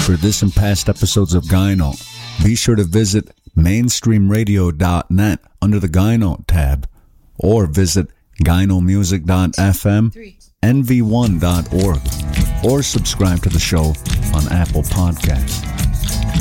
For this and past episodes of Gyno, be sure to visit mainstreamradio.net under the Gyno tab, or visit gynomusic.fm, nv1.org, or subscribe to the show on Apple Podcasts.